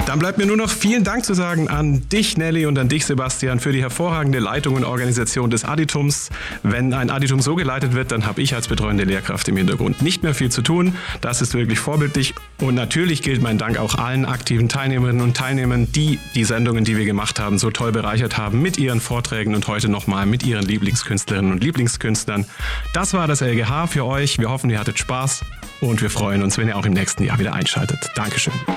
Dann bleibt mir nur noch vielen Dank zu sagen an dich, Nelly, und an dich, Sebastian, für die hervorragende Leitung und Organisation des Additums. Wenn ein Additum so geleitet wird, dann habe ich als betreuende Lehrkraft im Hintergrund nicht mehr viel zu tun. Das ist wirklich vorbildlich. Und natürlich gilt mein Dank auch allen aktiven Teilnehmerinnen und Teilnehmern, die die Sendungen, die wir gemacht haben, so toll bereichert haben mit ihren Vorträgen und heute nochmal mit ihren Lieblingskünstlerinnen und Lieblingskünstlern. Das war das LGH für euch. Wir hoffen, ihr hattet Spaß und wir freuen uns, wenn ihr auch im nächsten Jahr wieder einschaltet. Dankeschön.